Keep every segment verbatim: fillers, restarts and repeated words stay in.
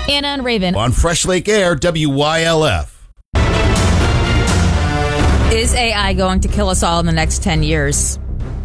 Anna and Raven. On Fresh Lake Air, W Y L F. Is A I going to kill us all in the next ten years?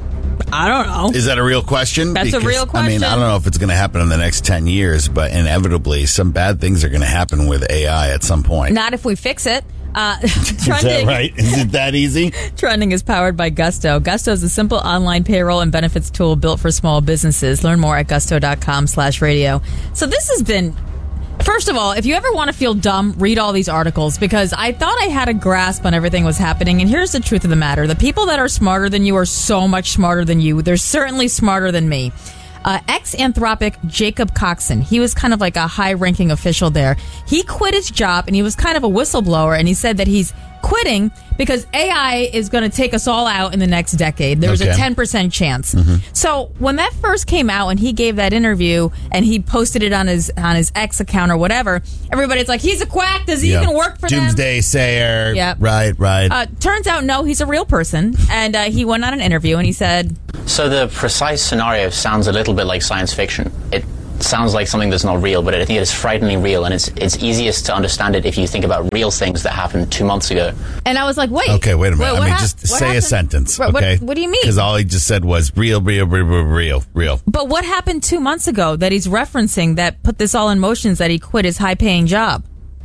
I don't know. Is that a real question? That's because, a real question. I mean, I don't know if it's going to happen in the next ten years, but inevitably some bad things are going to happen with A I at some point. Not if we fix it. Uh, Is trending, that right? Is it that easy? Trending is powered by Gusto. Gusto is a simple online payroll and benefits tool built for small businesses. Learn more at gusto.com slash radio. So this has been... First of all, if you ever want to feel dumb, read all these articles, because I thought I had a grasp on everything was happening. And here's the truth of the matter. The people that are smarter than you are so much smarter than you. They're certainly smarter than me. Uh, ex-Anthropic Jacob Coxon, he was kind of like a high-ranking official there. He quit his job, and he was kind of a whistleblower, and he said that he's quitting because A I is going to take us all out in the next decade. There's okay. a ten percent chance. Mm-hmm. So when that first came out and he gave that interview and he posted it on his on his X account or whatever, everybody's like, he's a quack. Does he yep. even work for Doomsday them? Doomsday sayer. Yep. Right, right. Uh, turns out, no, he's a real person. And uh, he went on an interview and he said... So the precise scenario sounds a little bit like science fiction. It sounds like something that's not real, but I think it is frighteningly real, and it's it's easiest to understand it if you think about real things that happened two months ago. And I was like, wait. Okay, wait a minute. Wait, I mean, ha- just say happened? a sentence, what, okay? What, what do you mean? Because all he just said was real, real, real, real, real, real. But what happened two months ago that he's referencing that put this all in motion, that he quit his high-paying job?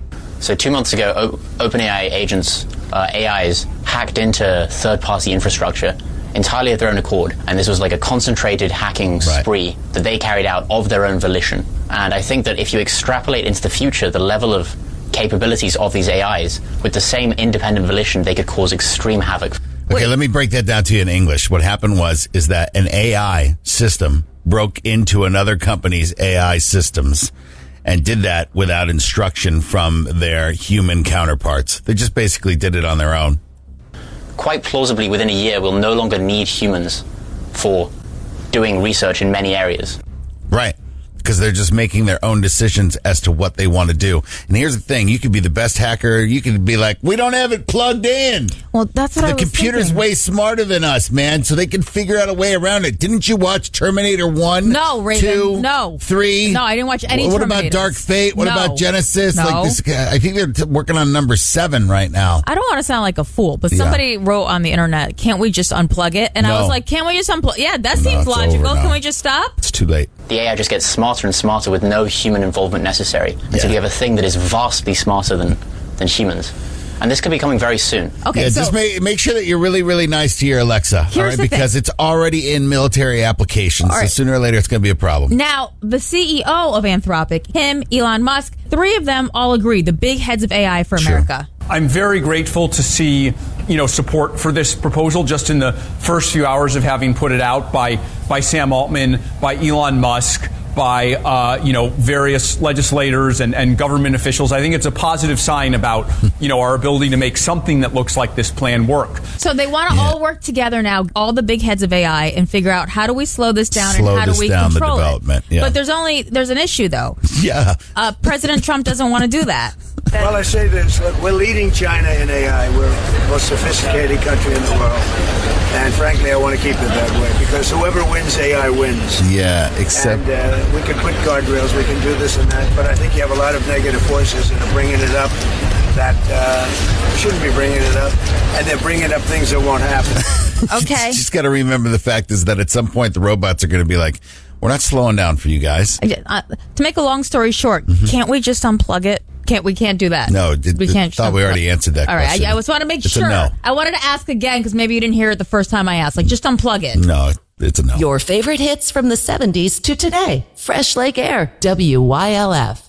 So two months ago, o- OpenAI agents, uh, A Is, hacked into third-party infrastructure entirely at their own accord, and this was like a concentrated hacking spree right. that they carried out of their own volition. And I think that if you extrapolate into the future the level of capabilities of these A Is, with the same independent volition, they could cause extreme havoc. Okay, Wait. let me break that down to you in English. What happened was is that an A I system broke into another company's A I systems and did that without instruction from their human counterparts. They just basically did it on their own. Quite plausibly, within a year, we'll no longer need humans for doing research in many areas. Right. Because they're just making their own decisions as to what they want to do. And here's the thing. You could be the best hacker. You could be like, we don't have it plugged in. Well, that's what the I was computer's thinking. way smarter than us, man, so they can figure out a way around it. Didn't you watch Terminator one? No, Raven. two, no. three? No, I didn't watch any What Terminators. about Dark Fate? What no. about Genesis? No. Like this, I think they're t- working on number seven right now. I don't want to sound like a fool, but somebody yeah. wrote on the internet, can't we just unplug it? And no. I was like, can't we just unplug? Yeah, that no, seems logical. Can now. we just stop? It's too late. The A I just gets smarter and smarter with no human involvement necessary. And yeah. so you have a thing that is vastly smarter than, than humans. And this could be coming very soon. Okay, yeah, so just make, make sure that you're really, really nice to your Alexa, all right? Because thing. it's already in military applications. All right. So sooner or later, it's going to be a problem. Now, the C E O of Anthropic, him, Elon Musk, three of them all agree, the big heads of A I for Sure. America. I'm very grateful to see, you know, support for this proposal just in the first few hours of having put it out by by Sam Altman, by Elon Musk, by, uh, you know, various legislators and, and government officials. I think it's a positive sign about, you know, our ability to make something that looks like this plan work. So they want to yeah. all work together now, all the big heads of A I, and figure out how do we slow this down slow and how this do we down control the development. it. Yeah. But there's only, there's an issue, though. Yeah. Uh, President Trump doesn't want to do that. Well, I say this. Look, we're leading China in A I. We're the most sophisticated country in the world. And frankly, I want to keep it that way because whoever wins A I wins. Yeah, except... And uh, we can put guardrails, we can do this and that, but I think you have a lot of negative forces that are bringing it up that uh, shouldn't be bringing it up. And they're bringing up things that won't happen. Okay. You just got to remember the fact is that at some point the robots are going to be like, we're not slowing down for you guys. Uh, to make a long story short, mm-hmm. can't we just unplug it? Can't we can't do that? No, did, we can't. Thought we already answered that. All right, question. I, I just want to make it's sure. A no. I wanted to ask again because maybe you didn't hear it the first time I asked. Like, just unplug it. No, it's a no. Your favorite hits from the seventies to today. Fresh Lake Air, W Y L F.